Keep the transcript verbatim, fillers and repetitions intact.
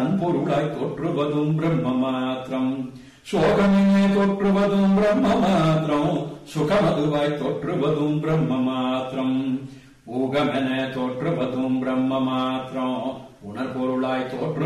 தன்பொருளாய் தோற்றுவதும் பிரம்ம மாத்திரம். சோகமெனே தோற்றுவதும் பிரம்ம மாத்திரம். சுகமதுவாய் தோற்றுவதும் பிரம்ம மாத்திரம். ஊகமென தோற்றுவதும் பிரம்ம மாத்திரம். உணர்பொருளாய் தோற்று